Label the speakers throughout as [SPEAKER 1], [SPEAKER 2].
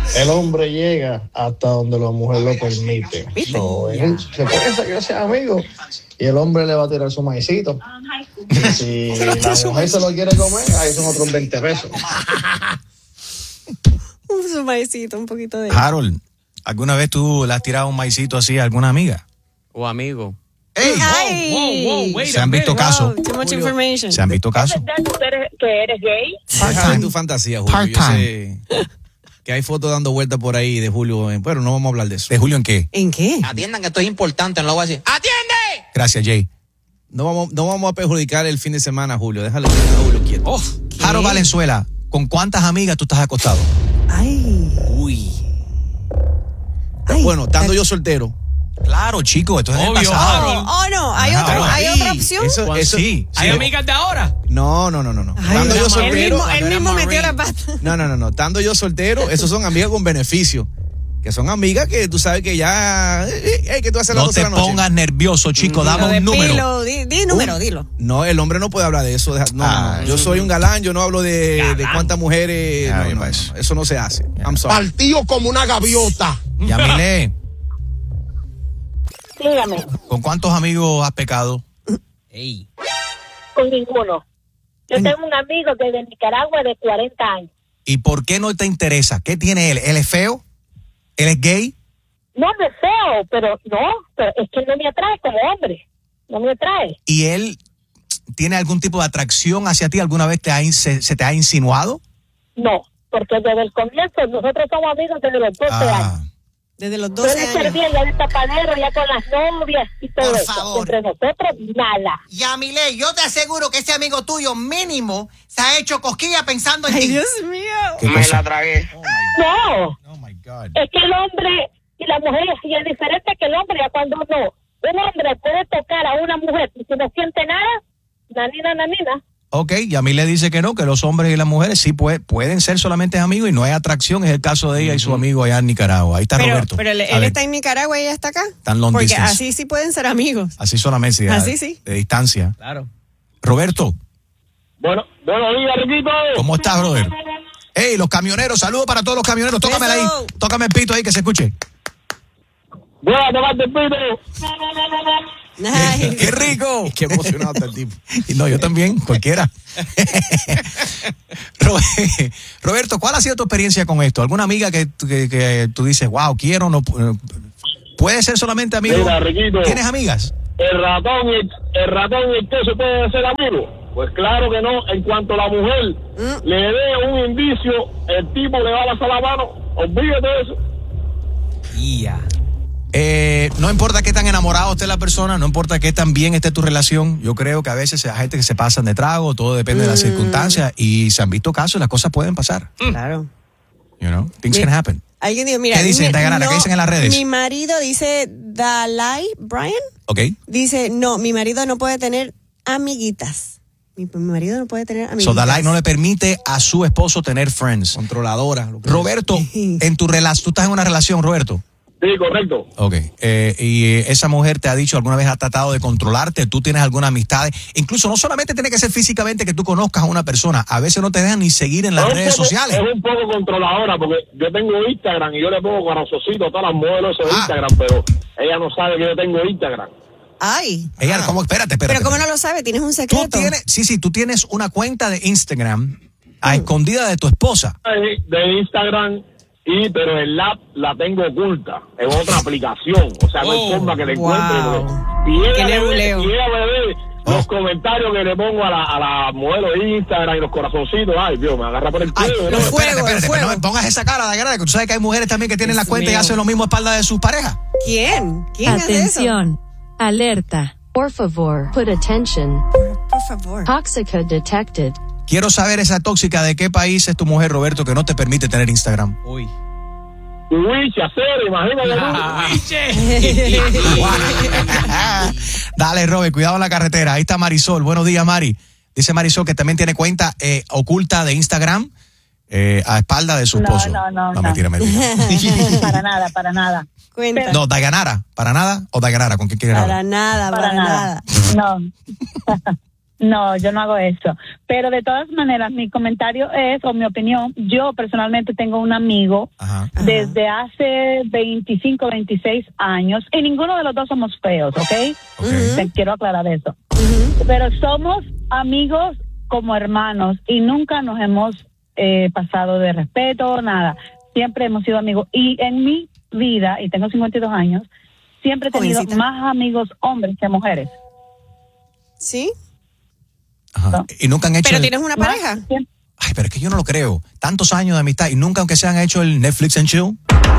[SPEAKER 1] El hombre llega hasta donde la mujer lo permite. Él se puede sacar ser amigo y el hombre le va a tirar su maicito. Y si la mujer se lo quiere comer, ahí son otros 20 pesos.
[SPEAKER 2] Su maicito, un poquito de...
[SPEAKER 3] Harold, ¿alguna vez tú le has tirado un maicito así a alguna amiga?
[SPEAKER 4] O amigo.
[SPEAKER 3] ¡Ey!
[SPEAKER 4] Wow,
[SPEAKER 3] Se han visto casos.
[SPEAKER 2] Too much information.
[SPEAKER 3] Se han visto casos.
[SPEAKER 5] ¿Es verdad que eres gay?
[SPEAKER 6] Deja de tu fantasía, Julio. Yo
[SPEAKER 3] Part-time.
[SPEAKER 6] sé que hay fotos dando vueltas por ahí de Julio. Pero no vamos a hablar de eso.
[SPEAKER 3] ¿De Julio en qué?
[SPEAKER 2] ¿En qué?
[SPEAKER 4] Atiendan que esto es importante, no lo voy a decir. ¡Atiende!
[SPEAKER 3] Gracias, Jay.
[SPEAKER 6] No vamos a perjudicar el fin de semana, Julio. Déjalo a Julio quieto.
[SPEAKER 3] Harold Valenzuela, ¿con cuántas amigas tú estás acostado?
[SPEAKER 2] Ay.
[SPEAKER 6] Uy.
[SPEAKER 2] Ay.
[SPEAKER 6] Bueno, estando yo soltero.
[SPEAKER 3] Claro, chico, esto es en el
[SPEAKER 4] Obvio,
[SPEAKER 3] pasado.
[SPEAKER 4] Harold.
[SPEAKER 2] Oh, no, hay otra opción.
[SPEAKER 6] Eso,
[SPEAKER 3] Sí.
[SPEAKER 4] ¿Hay amigas de ahora?
[SPEAKER 6] No.
[SPEAKER 2] Ay,
[SPEAKER 6] Estando yo
[SPEAKER 2] él
[SPEAKER 6] soltero.
[SPEAKER 2] mismo, él mismo metió la pata.
[SPEAKER 6] No. Estando yo soltero, esos son amigas con beneficio. Que son amigas que tú sabes que ya. Que tú haces las
[SPEAKER 3] No
[SPEAKER 6] 12 de
[SPEAKER 3] te
[SPEAKER 6] la noche.
[SPEAKER 3] pongas nervioso, chico,
[SPEAKER 2] Lo
[SPEAKER 3] dame
[SPEAKER 2] de
[SPEAKER 3] un número.
[SPEAKER 2] pilo, di número, dilo.
[SPEAKER 6] No, el hombre no puede hablar de eso. No. Yo soy un galán, yo no hablo de cuántas mujeres. No, eso no se hace. I'm sorry.
[SPEAKER 7] Partido como una gaviota.
[SPEAKER 3] Yamile,
[SPEAKER 5] Dígame,
[SPEAKER 3] ¿con cuántos amigos has pecado?
[SPEAKER 4] Ey.
[SPEAKER 5] con ninguno. Yo tengo un amigo que es de Nicaragua de 40 años.
[SPEAKER 3] ¿Y por qué no te interesa? ¿Qué tiene él? ¿Él es feo? ¿Él es gay?
[SPEAKER 5] No es feo, pero es que no me atrae como hombre. No me atrae.
[SPEAKER 3] ¿Y él tiene algún tipo de atracción hacia ti? ¿Alguna vez se te ha insinuado?
[SPEAKER 5] No, porque desde el comienzo nosotros somos amigos desde los 12 años.
[SPEAKER 2] Desde los
[SPEAKER 5] Yo
[SPEAKER 2] 12
[SPEAKER 5] le
[SPEAKER 2] años.
[SPEAKER 5] servía ya el tapadero, ya con las novias y todo
[SPEAKER 8] Por
[SPEAKER 5] eso.
[SPEAKER 8] favor.
[SPEAKER 5] Entre nosotros, nada.
[SPEAKER 8] Yamile, yo te aseguro que ese amigo tuyo mínimo se ha hecho cosquilla pensando en
[SPEAKER 2] Ay,
[SPEAKER 8] ti.
[SPEAKER 2] Dios mío.
[SPEAKER 3] ¿Qué cosa?
[SPEAKER 4] tragué.
[SPEAKER 5] No,
[SPEAKER 3] Oh, my God.
[SPEAKER 5] es que el hombre y la mujer es diferente que el hombre. Ya cuando un hombre puede tocar a una mujer y si no siente nada, nanina.
[SPEAKER 3] Ok, Yamile dice que no, que los hombres y las mujeres sí pueden ser solamente amigos y no hay atracción. Es el caso de ella y su amigo allá en Nicaragua. Ahí está Roberto.
[SPEAKER 2] Pero él
[SPEAKER 3] A ver,
[SPEAKER 2] está en Nicaragua y ella está acá.
[SPEAKER 3] Están long
[SPEAKER 2] Porque
[SPEAKER 3] distance.
[SPEAKER 2] así sí pueden ser amigos.
[SPEAKER 3] Así solamente
[SPEAKER 2] Así sí.
[SPEAKER 3] de distancia.
[SPEAKER 4] Claro.
[SPEAKER 3] Roberto,
[SPEAKER 1] Buenos días, Riquito.
[SPEAKER 3] ¿cómo estás, brother? Hey, los camioneros, saludos para todos los camioneros. Tócamela ahí,
[SPEAKER 2] Eso.
[SPEAKER 3] tócame el pito ahí que se escuche.
[SPEAKER 1] Voy a tomarte el pito.
[SPEAKER 2] Ay,
[SPEAKER 3] ¡Qué rico!
[SPEAKER 6] Qué emocionado está el tipo.
[SPEAKER 3] Y no, yo también, cualquiera. Roberto, ¿cuál ha sido tu experiencia con esto? ¿Alguna amiga que tú dices, wow, quiero, no puede ser solamente amigo?
[SPEAKER 1] Mira, Riquito.
[SPEAKER 3] ¿Tienes amigas?
[SPEAKER 1] El ratón y el queso pueden ser amigos. Pues claro que no. En cuanto la mujer le dé un indicio, el tipo le va a pasar la mano. Olvídate de eso.
[SPEAKER 3] No importa qué tan enamorado esté la persona, no importa qué tan bien esté tu relación, yo creo que a veces hay gente que se pasan de trago, todo depende de las circunstancias y se han visto casos, las cosas pueden pasar.
[SPEAKER 2] claro.
[SPEAKER 3] You know, things can happen.
[SPEAKER 2] Alguien dijo, mira.
[SPEAKER 3] ¿Qué dicen, Dayanara? ¿Qué dicen en las redes?
[SPEAKER 2] Mi marido dice, Dalai Brian,
[SPEAKER 3] ¿Ok?
[SPEAKER 2] dice, no, mi marido no puede tener amiguitas. Mi marido no puede tener amiguitas.
[SPEAKER 3] So Dalai no le permite a su esposo tener friends.
[SPEAKER 6] Controladora.
[SPEAKER 3] Roberto, en tu relación, tú estás en una relación, Roberto.
[SPEAKER 1] Sí, correcto.
[SPEAKER 3] Ok. Y esa mujer te ha dicho, alguna vez ha tratado de controlarte, tú tienes alguna amistad, incluso no solamente tiene que ser físicamente que tú conozcas a una persona, a veces no te dejan ni seguir en las redes sociales.
[SPEAKER 1] Es un poco controladora porque yo tengo Instagram y yo le pongo corazoncito a todas las modelos de Instagram, pero ella no sabe que yo tengo Instagram.
[SPEAKER 2] Ay.
[SPEAKER 3] Ella, ¿cómo? Espérate.
[SPEAKER 2] Pero ¿cómo no lo sabe? ¿Tienes un secreto?
[SPEAKER 3] Tú tienes una cuenta de Instagram a escondida de tu esposa.
[SPEAKER 1] De Instagram, pero el app la tengo oculta en otra aplicación. O sea, no hay forma que la encuentre. Porque
[SPEAKER 2] Qué nebuleo.
[SPEAKER 1] si ella me ve los comentarios que le pongo a la modelo de Instagram y los corazoncitos, ay, Dios, me agarra por el
[SPEAKER 3] Ay,
[SPEAKER 1] cuello.
[SPEAKER 3] no,
[SPEAKER 1] ¿no?
[SPEAKER 3] espérate, pero no me pongas esa cara, Dayanara, que tú sabes que hay mujeres también que tienen la cuenta y hacen lo mismo a espalda de sus parejas.
[SPEAKER 2] ¿Quién? ¿Quién hace eso?
[SPEAKER 9] Atención. Alerta. Por favor, put attention.
[SPEAKER 2] Por favor.
[SPEAKER 9] Toxica detected.
[SPEAKER 3] Quiero saber esa tóxica de qué país es tu mujer, Roberto, que no te permite tener Instagram.
[SPEAKER 6] Uy.
[SPEAKER 1] Wiche, hacer, imagínate.
[SPEAKER 3] Dale, Robert, cuidado en la carretera. Ahí está Marisol. Buenos días, Mari. Dice Marisol que también tiene cuenta oculta de Instagram a espalda de su esposo.
[SPEAKER 5] No.
[SPEAKER 3] Mentira.
[SPEAKER 5] Para nada.
[SPEAKER 2] Cuenta.
[SPEAKER 3] No, Dayanara, ¿para nada? ¿O Dayanara? ¿Con quién quieres hablar?
[SPEAKER 2] Para nada.
[SPEAKER 5] No.
[SPEAKER 10] No, yo no hago eso. Pero de todas maneras, mi comentario es, o mi opinión, yo personalmente tengo un amigo desde hace 25, 26 años, y ninguno de los dos somos feos, ¿ok? Te quiero aclarar eso. Pero somos amigos como hermanos y nunca nos hemos pasado de respeto, nada. Siempre hemos sido amigos. Y en mi vida, y tengo 52 años, siempre he tenido más amigos hombres que mujeres.
[SPEAKER 2] ¿Sí?
[SPEAKER 3] Ajá. Y nunca han hecho.
[SPEAKER 2] ¿Pero tienes una pareja?
[SPEAKER 3] Ay, pero es que yo no lo creo. Tantos años de amistad y nunca, aunque se han hecho el Netflix and chill.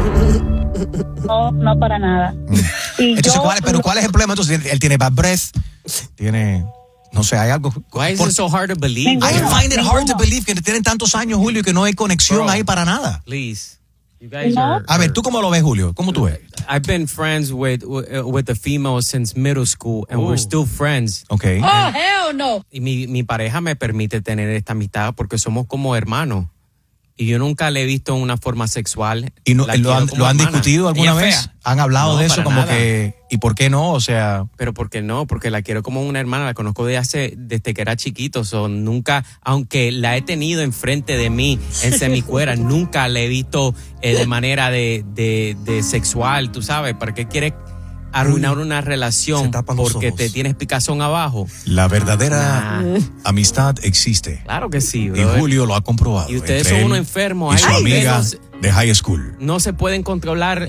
[SPEAKER 10] No, no para nada. Y
[SPEAKER 3] entonces, ¿cuál es el problema? Entonces, él tiene bad breath, tiene. No sé, hay algo.
[SPEAKER 4] Why is it so hard to believe?
[SPEAKER 3] I find it hard to believe que tienen tantos años, Julio, y que no hay conexión ahí para nada.
[SPEAKER 4] Please. You guys are,
[SPEAKER 3] a ver, ¿tú cómo lo ves, Julio? ¿Cómo tú ves?
[SPEAKER 4] I've been friends with the female since middle school, and we're still friends.
[SPEAKER 3] Okay.
[SPEAKER 11] Oh, hell no.
[SPEAKER 4] Y mi pareja me permite tener esta amistad porque somos como hermanos. Y yo nunca le he visto en una forma sexual.
[SPEAKER 3] ¿Y lo han discutido alguna vez?
[SPEAKER 4] Fea.
[SPEAKER 3] ¿Han hablado de eso? Como
[SPEAKER 4] nada.
[SPEAKER 3] que, ¿y por qué no? O sea.
[SPEAKER 4] Pero ¿por qué no? Porque la quiero como una hermana, la conozco desde que era chiquito. Nunca, aunque la he tenido enfrente de mí en semicuera, nunca la he visto de manera de sexual, tú sabes. ¿Para qué quieres arruinar una relación porque te tienes picazón abajo?
[SPEAKER 3] La verdadera amistad existe.
[SPEAKER 4] Claro que sí,
[SPEAKER 3] bro. Y Julio lo ha comprobado.
[SPEAKER 4] Y ustedes son unos enfermos.
[SPEAKER 3] Y su amiga de high school.
[SPEAKER 4] No se pueden controlar,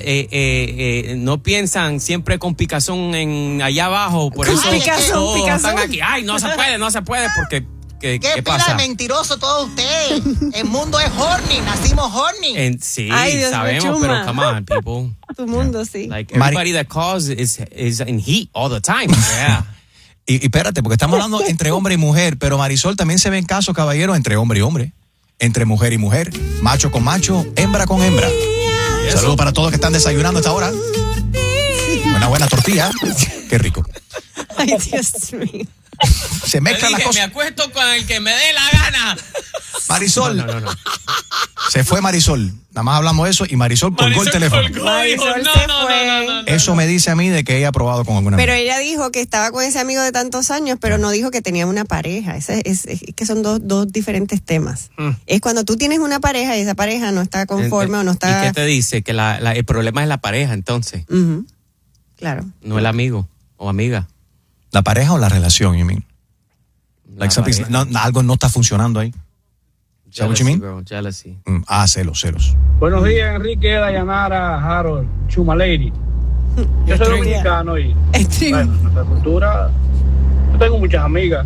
[SPEAKER 4] no piensan siempre con picazón allá abajo. Por eso
[SPEAKER 2] picazón.
[SPEAKER 4] están aquí. Ay, no se puede porque... ¿Qué
[SPEAKER 8] pasa? Mentiroso todo usted. El mundo es horny, nacimos horny.
[SPEAKER 4] Sí,
[SPEAKER 2] ay, Dios
[SPEAKER 4] sabemos, pero come on, people.
[SPEAKER 2] Tu mundo, sí.
[SPEAKER 4] Like everybody that calls is in heat all the time. Yeah.
[SPEAKER 3] Y espérate, porque estamos hablando entre hombre y mujer, pero Marisol, también se ven casos, caballeros, entre hombre y hombre, entre mujer y mujer, macho con macho, hembra con hembra. Saludos para todos que están desayunando a esta hora. Una buena tortilla. Qué rico.
[SPEAKER 2] Ay, Dios mío.
[SPEAKER 3] Se mezclan las cosas.
[SPEAKER 4] Me acuesto con el que me dé la gana.
[SPEAKER 3] Marisol.
[SPEAKER 4] No.
[SPEAKER 3] Se fue Marisol. Nada más hablamos de eso y Marisol colgó el teléfono.
[SPEAKER 2] Marisol se fue.
[SPEAKER 3] Eso me dice a mí de que ella ha probado con alguna
[SPEAKER 2] Pero
[SPEAKER 3] amiga.
[SPEAKER 2] ella dijo que estaba con ese amigo de tantos años, pero no dijo que tenía una pareja. Es que son dos diferentes temas. Es cuando tú tienes una pareja y esa pareja no está conforme o no está...
[SPEAKER 4] ¿Y qué te dice? Que el problema es la pareja, entonces.
[SPEAKER 2] Claro.
[SPEAKER 4] No el amigo o amiga.
[SPEAKER 3] ¿La pareja o la relación, you mean? Like algo no está funcionando ahí.
[SPEAKER 4] Jealousy, bro, jealousy.
[SPEAKER 3] Celos.
[SPEAKER 12] Buenos días, Enrique, Dayanara, Harold, Chuma Lady. Yo soy dominicano y bueno, en nuestra cultura yo tengo muchas amigas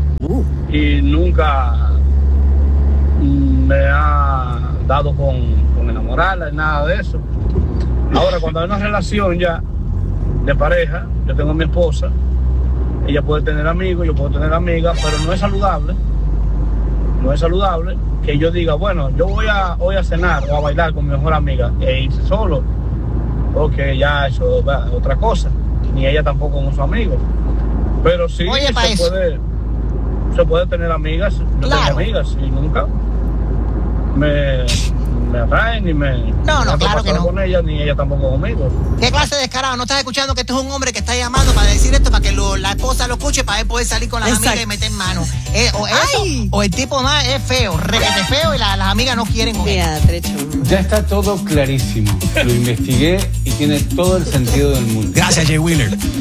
[SPEAKER 12] y nunca me ha dado con enamorarla y nada de eso. Ahora, cuando hay una relación ya de pareja, yo tengo a mi esposa, ella puede tener amigos, yo puedo tener amigas, pero no es saludable que yo diga, bueno, yo voy a cenar o a bailar con mi mejor amiga e irse solo, porque ya eso es otra cosa, ni ella tampoco con sus amigos. Pero sí se puede tener amigas, yo tengo amigas y nunca me atraen ni me...
[SPEAKER 8] No, claro que no.
[SPEAKER 12] Con ella, ni ella tampoco conmigo.
[SPEAKER 8] ¿Qué clase de descarado? ¿No estás escuchando que este es un hombre que está llamando para decir esto, para que la esposa lo escuche, para él poder salir con las amigas y meter mano? O eso, o el tipo nada es feo, requete feo y las amigas no quieren con él.
[SPEAKER 13] Ya está todo clarísimo. Lo investigué y tiene todo el sentido del mundo.
[SPEAKER 3] Gracias, Jay Wheeler.